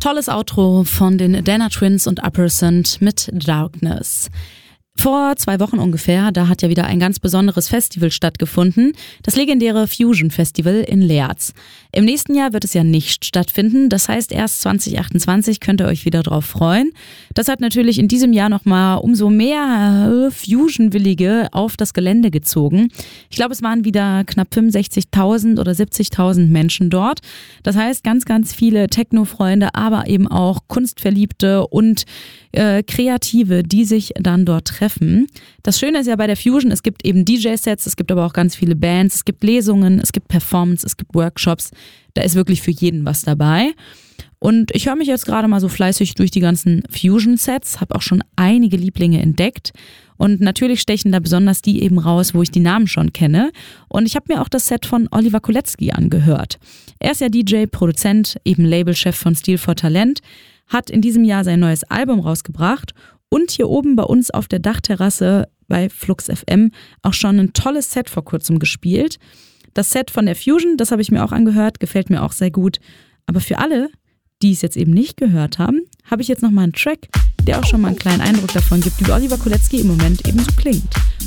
Tolles Outro von den Dana Twins und Uppercent mit Darkness. Vor 2 Wochen ungefähr, da hat ja wieder ein ganz besonderes Festival stattgefunden, das legendäre Fusion Festival in Leerz. Im nächsten Jahr wird es ja nicht stattfinden, das heißt erst 2028 könnt ihr euch wieder drauf freuen. Das hat natürlich in diesem Jahr nochmal umso mehr Fusion-Willige auf das Gelände gezogen. Ich glaube, es waren wieder knapp 65.000 oder 70.000 Menschen dort. Das heißt, ganz, ganz viele Techno-Freunde, aber eben auch Kunstverliebte und Kreative, die sich dann dort treffen. Das Schöne ist ja bei der Fusion, es gibt eben DJ-Sets, es gibt aber auch ganz viele Bands, es gibt Lesungen, es gibt Performance, es gibt Workshops. Da ist wirklich für jeden was dabei. Und ich höre mich jetzt gerade mal so fleißig durch die ganzen Fusion-Sets, habe auch schon einige Lieblinge entdeckt. Und natürlich stechen da besonders die eben raus, wo ich die Namen schon kenne. Und ich habe mir auch das Set von Oliver Kolecki angehört. Er ist ja DJ, Produzent, eben Labelchef von Stil for Talent, hat in diesem Jahr sein neues Album rausgebracht und hier oben bei uns auf der Dachterrasse bei Flux FM auch schon ein tolles Set vor kurzem gespielt. Das Set von der Fusion, das habe ich mir auch angehört, gefällt mir auch sehr gut. Aber für alle, die es jetzt eben nicht gehört haben, habe ich jetzt nochmal einen Track, der auch schon mal einen kleinen Eindruck davon gibt, wie Oliver Kolecki im Moment eben so klingt.